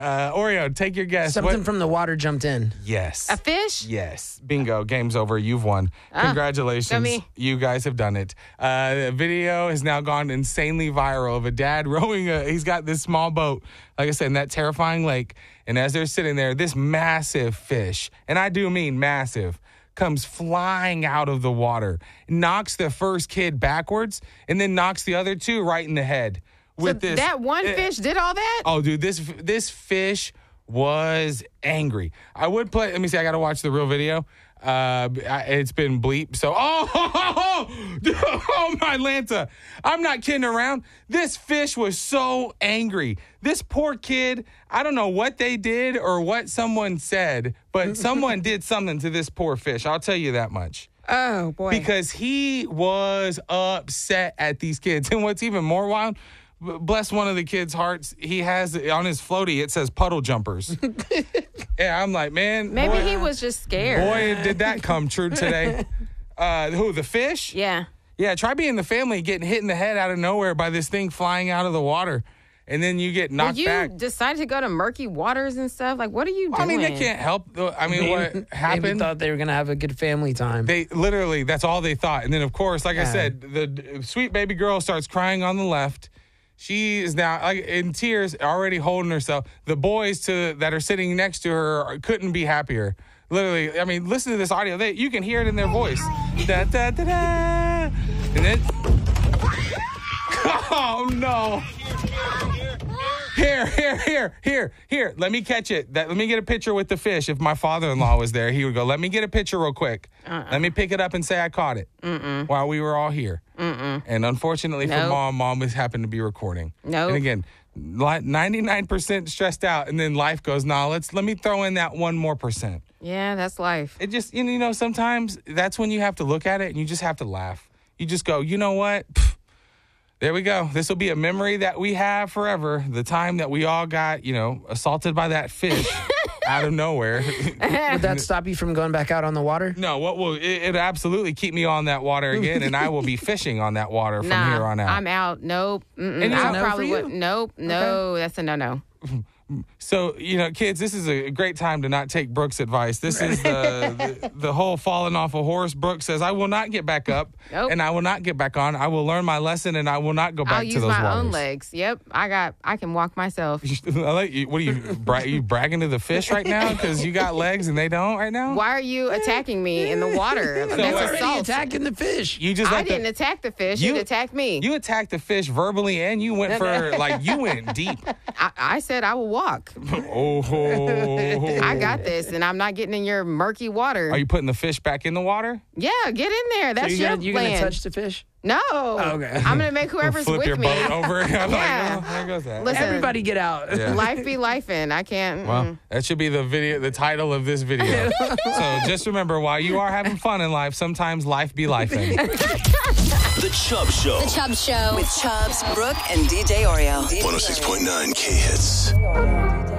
Oreo, take your guess. Something from the water jumped in. Yes. A fish? Yes. Bingo. Game's over. You've won. Congratulations. dummy. You guys have done it. The video has now gone insanely viral of a dad rowing. He's got this small boat, like I said, in that terrifying lake. And as they're sitting there, this massive fish, and I do mean massive, comes flying out of the water, knocks the first kid backwards, and then knocks the other two right in the head. That one fish did all that? Oh, dude, this fish was angry. I would play. Let me see. I got to watch the real video. It's been bleeped. So, oh my Lanta. I'm not kidding around. This fish was so angry. This poor kid, I don't know what they did or what someone said, but someone did something to this poor fish. I'll tell you that much. Oh, boy. Because he was upset at these kids. And what's even more wild, bless one of the kids' hearts, he has on his floaty, it says puddle jumpers. Yeah, I'm like, man. Maybe boy, he was just scared. Boy, did that come true today. Who, the fish? Yeah. Yeah, try being the family getting hit in the head out of nowhere by this thing flying out of the water. And then you get knocked back. You decided to go to murky waters and stuff? Like, what are you doing? I mean, they can't help. I mean, what happened? Maybe thought they were going to have a good family time. They literally, that's all they thought. And then, of course, like I said, the sweet baby girl starts crying on the left. She is now in tears, already holding herself. The boys that are sitting next to her couldn't be happier. Literally, I mean, listen to this audio. You can hear it in their voice. Da, da, da, da. And then, oh no! Here. Let me catch it. Let me get a picture with the fish. If my father-in-law was there, he would go, let me get a picture real quick. Let me pick it up and say I caught it while we were all here. And unfortunately for Mom was happened to be recording. And again, 99% stressed out, and then life goes, let me throw in that 1 more %. Yeah, that's life. It just, sometimes that's when you have to look at it and you just have to laugh. You just go, you know what? Pfft. There we go. This will be a memory that we have forever. The time that we all got, assaulted by that fish out of nowhere. Would that stop you from going back out on the water? No, it absolutely keep me on that water again, and I will be fishing on that water from here on out. I'm out. Nope. And I no probably for you? would. Nope. No, that's a no. So, kids, this is a great time to not take Brooke's advice. This is the whole falling off a horse. Brooke says, I will not get back up, and I will not get back on. I will learn my lesson, and I will not go back to those waters. I'll use my own legs. Yep, I can walk myself. What are you bragging to the fish right now because you got legs and they don't right now? Why are you attacking me in the water? So That's assault. attacking the fish. I didn't attack the fish. You attacked me. You attacked the fish verbally, and you went you went deep. I said I will walk. Oh, I got this, and I'm not getting in your murky water. Are you putting the fish back in the water? Yeah, get in there. That's your plan. You gonna touch the fish? No. Okay. I'm gonna make whoever's Flip with your me. boat over. I'm there goes that. Listen, everybody get out. Yeah. Life be lifing. I can't. Well, that should be the title of this video. So just remember, while you are having fun in life, sometimes life be lifing. The Chubb Show. The Chubb Show. With Chubbs, Brooke, and DJ Oreo. 106.9 K-Hits.